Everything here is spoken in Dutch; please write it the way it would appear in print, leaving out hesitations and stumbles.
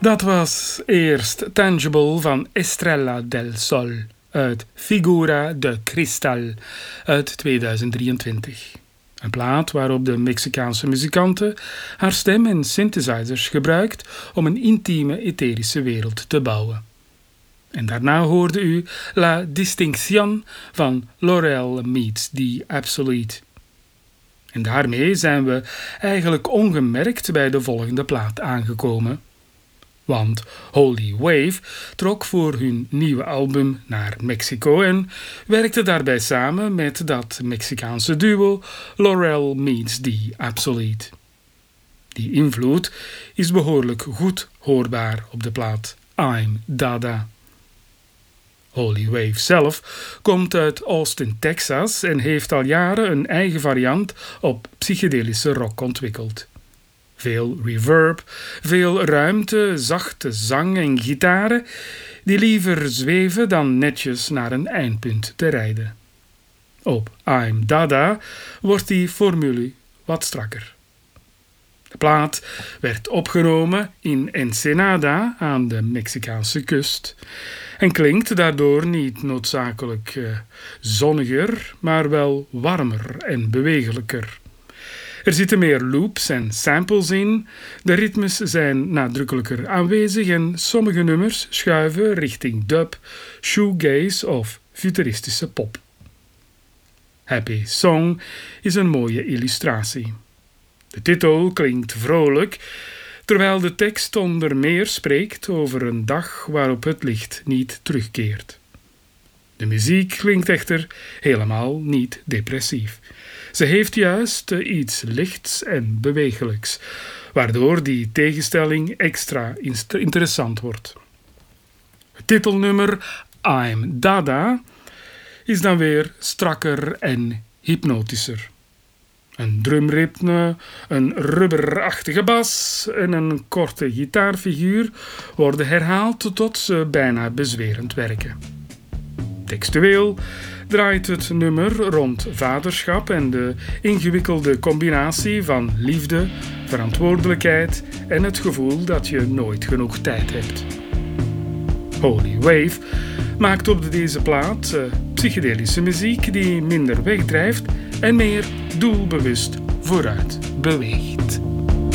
Dat was eerst Tangible van Estrella del Sol uit Figura de Cristal uit 2023. Een plaat waarop de Mexicaanse muzikante haar stem en synthesizers gebruikt om een intieme etherische wereld te bouwen. En daarna hoorde u La Distinction van Laurel Meets the Absolute. En daarmee zijn we eigenlijk ongemerkt bij de volgende plaat aangekomen. Want Holy Wave trok voor hun nieuwe album naar Mexico en werkte daarbij samen met dat Mexicaanse duo Laurel Meets the Absolute. Die invloed is behoorlijk goed hoorbaar op de plaat I'm Dada. Holy Wave zelf komt uit Austin, Texas en heeft al jaren een eigen variant op psychedelische rock ontwikkeld. Veel reverb, veel ruimte, zachte zang en gitaren die liever zweven dan netjes naar een eindpunt te rijden. Op I'm Dada wordt die formule wat strakker. De plaat werd opgenomen in Ensenada aan de Mexicaanse kust en klinkt daardoor niet noodzakelijk zonniger, maar wel warmer en bewegelijker. Er zitten meer loops en samples in, de ritmes zijn nadrukkelijker aanwezig en sommige nummers schuiven richting dub, shoegaze of futuristische pop. Happy Song is een mooie illustratie. De titel klinkt vrolijk, terwijl de tekst onder meer spreekt over een dag waarop het licht niet terugkeert. De muziek klinkt echter helemaal niet depressief. Ze heeft juist iets lichts en bewegelijks, waardoor die tegenstelling extra interessant wordt. Het titelnummer I'm Dada is dan weer strakker en hypnotischer. Een drumritme, een rubberachtige bas en een korte gitaarfiguur worden herhaald tot ze bijna bezwerend werken. Textueel draait het nummer rond vaderschap en de ingewikkelde combinatie van liefde, verantwoordelijkheid en het gevoel dat je nooit genoeg tijd hebt. Holy Wave maakt op deze plaat psychedelische muziek die minder wegdrijft en meer doelbewust vooruit beweegt.